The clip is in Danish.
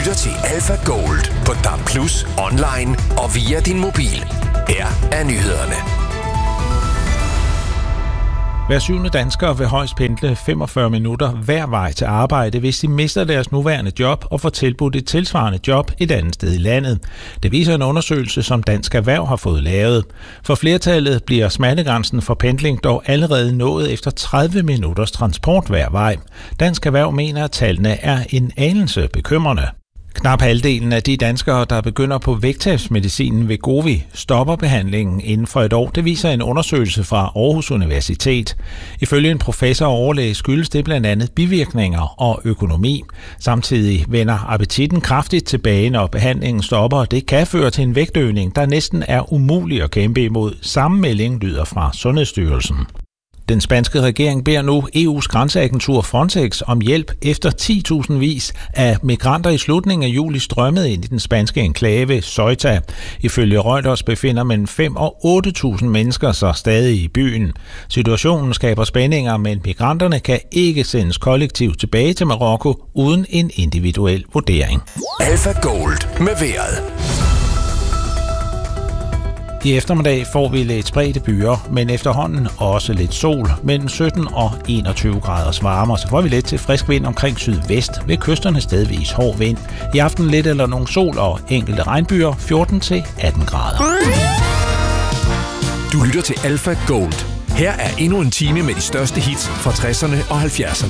lytter til Alpha Gold på DAB+, online og via din mobil. Her er nyhederne. Hver 7. dansker vil højst pendle 45 minutter hver vej til arbejde, hvis de mister deres nuværende job og får tilbudt et tilsvarende job et andet sted i landet. Det viser en undersøgelse, som Dansk Erhverv har fået lavet. For flertallet bliver smertegrænsen for pendling dog allerede nået efter 30 minutters transport hver vej. Dansk Erhverv mener, at tallene er en anelse bekymrende. Knap halvdelen af de danskere, der begynder på vægttabsmedicinen Wegovy, stopper behandlingen inden for et år. Det viser en undersøgelse fra Aarhus Universitet. Ifølge en professor og overlæge skyldes det blandt andet bivirkninger og økonomi. Samtidig vender appetitten kraftigt tilbage, når behandlingen stopper. Det kan føre til en vægtøgning, der næsten er umulig at kæmpe imod. Samme melding lyder fra Sundhedsstyrelsen. Den spanske regering beder nu EU's grænseagentur Frontex om hjælp efter 10.000 vis af migranter i slutningen af juli strømmede ind i den spanske enklave Ceuta. Ifølge Reuters befinder mellem 5.000 og 8.000 mennesker sig stadig i byen. Situationen skaber spændinger, men migranterne kan ikke sendes kollektivt tilbage til Marokko uden en individuel vurdering. Alpha Gold med vejret. I eftermiddag får vi lidt spredte byer, men efterhånden også lidt sol. Mellem 17 og 21 graders varme, så får vi lidt til frisk vind omkring sydvest. Ved kysterne stedvis hård vind. I aften lidt eller nogle sol og enkelte regnbyer, 14 til 18 grader. Du lytter til Alpha Gold. Her er endnu en time med de største hits fra 60'erne og 70'erne.